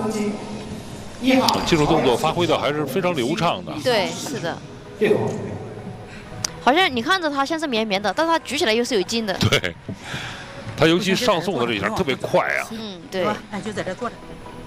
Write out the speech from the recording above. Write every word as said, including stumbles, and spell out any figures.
公斤，一号。 技术动作发挥的还是非常流畅的。 对，是的。 这个。 好像你看着它像是绵绵的，但是它举起来又是有劲的。 对，他尤其上送的这一下特别快啊。 嗯，对。 那就在这坐着。